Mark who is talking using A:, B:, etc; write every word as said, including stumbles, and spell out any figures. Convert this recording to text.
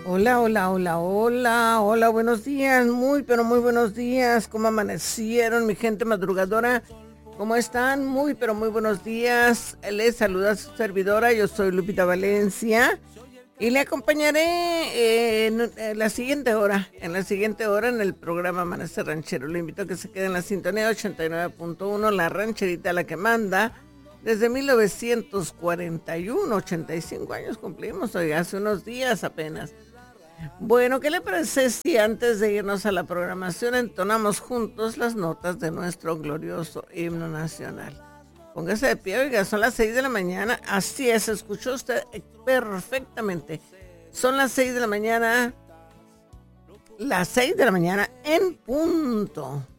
A: Hola, hola, hola, hola, hola, buenos días, muy, pero muy buenos días. ¿Cómo amanecieron, mi gente madrugadora? ¿Cómo están? Muy, pero muy buenos días. Les saluda su servidora, yo soy Lupita Valencia y le acompañaré eh, en, en la siguiente hora, en la siguiente hora en el programa Amanecer Ranchero. Le invito a que se quede en la sintonía ochenta y nueve punto uno, la rancherita la que manda. Desde mil novecientos cuarenta y uno, ochenta y cinco años cumplimos hoy, hace unos días apenas. Bueno, ¿qué le parece si antes de irnos a la programación entonamos juntos las notas de nuestro glorioso himno nacional? Póngase de pie, oiga, son las seis de la mañana. Así es, escuchó usted perfectamente. Son las seis de la mañana, las seis de la mañana en punto.